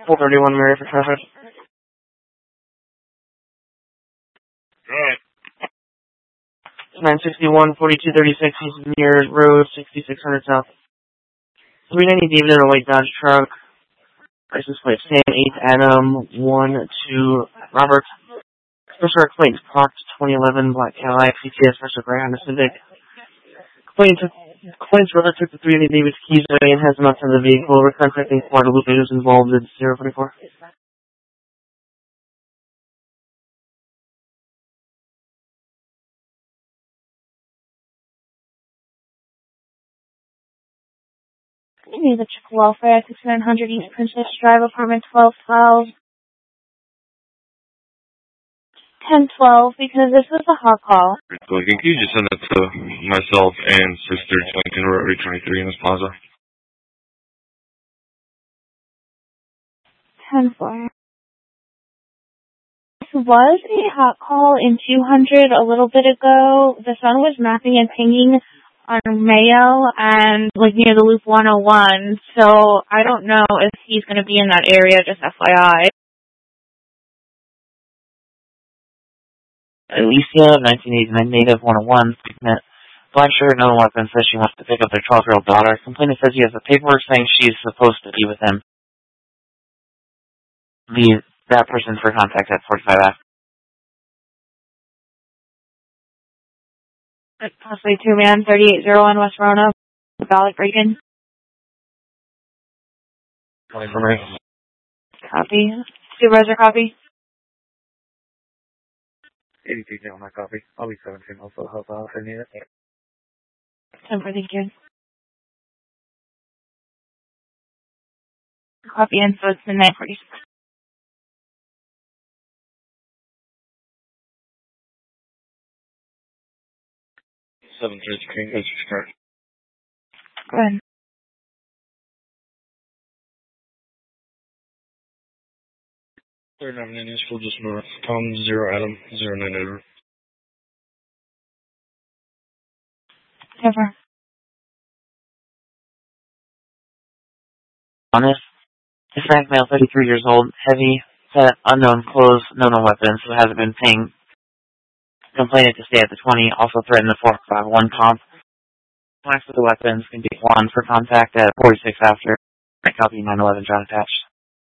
431 Mary for traffic. Alright. 961, 4236 East Mears Road, 6600 South. 390 David in a white Dodge truck. License plate Sam 8 Adam 1 2 Robert. Special complaint parked 2011 Black Cadillac CTS Special Gray Honda Civic. Complaints brother took the 380 David's keys away and has them outside the vehicle. We're contacting Guadalupe who's involved in 024. The Chick Welfare, 6900 East Princess Drive, apartment 1212. 1012, because this was a hot call. Can you just send it to myself and Sister Lincoln Rotary 23 in this plaza? 10-4. This was a hot call in 200 a little bit ago. The sun was mapping and pinging on Mayo and near the Loop 101, so I don't know if he's going to be in that area, just FYI. Alicia, 1989 native, 101, black shirt, no weapon, says she wants to pick up their 12-year-old daughter. Complainant says he has the paperwork saying she's supposed to be with him. That person for contact at 45F. Possibly 2-man, 3801 West Roanoke, ballot break-in. Copy. Supervisor, copy. 82 down my copy. I'll be 17. Also help out if I need it. 10-4, thank you. Copy in, so it's the 946. Go ahead. Third Avenue Nashville, just north. Tom 0 Adam 09 over. Never. Honest. Hispanic male, 33 years old, heavy set, unknown clothes, no weapons, who hasn't been paying. Complainant to stay at the 20, also threatened the 451 comp. Blacks with the weapons can be 1 for contact at 46 after. Copy 911 John attached.